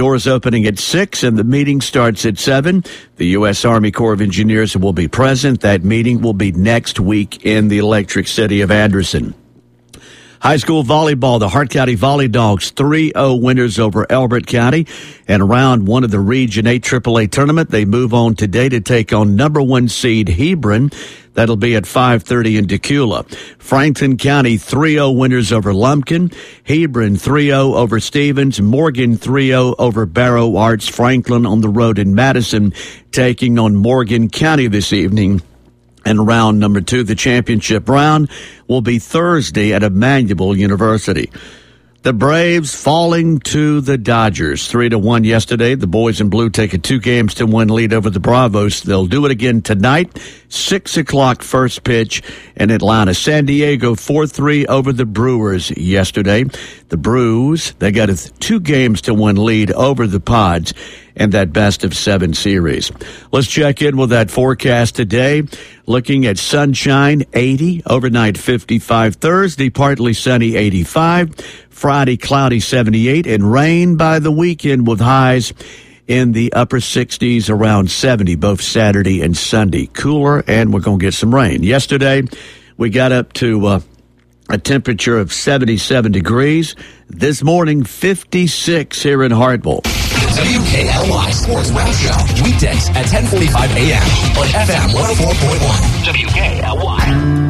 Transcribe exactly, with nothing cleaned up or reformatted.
Doors opening at six, and the meeting starts at seven. The U S. Army Corps of Engineers will be present. That meeting will be next week in the electric city of Anderson. High school volleyball, the Hart County Volley Dogs three oh winners over Elbert County. And round one of the Region eight triple A tournament, they move on today to take on number one seed Hebron. That'll be at five thirty in Decula. Franklin County three oh winners over Lumpkin. Hebron three oh over Stevens. Morgan three oh over Barrow Arts. Franklin on the road in Madison taking on Morgan County this evening. And round number two, the championship round, will be Thursday at Emmanuel University. The Braves falling to the Dodgers. Three to one yesterday. The boys in blue take a two games to one lead over the Bravos. They'll do it again tonight. Six o'clock first pitch in Atlanta. San Diego four three over the Brewers yesterday. The Brews, they got a two games to one lead over the Pods in that best of seven series. Let's check in with that forecast today. Looking at sunshine, eighty, overnight fifty-five, Thursday partly sunny, eighty-five, Friday cloudy, seventy-eight, and rain by the weekend with highs in the upper sixties, around seventy, both Saturday and Sunday. Cooler, and we're going to get some rain. Yesterday, we got up to uh, a temperature of seventy-seven degrees. This morning, fifty-six here in Hartwell. W K L Y Sports Wrap Show, weekdays at ten forty-five a.m. on F M one oh four point one. W K L Y.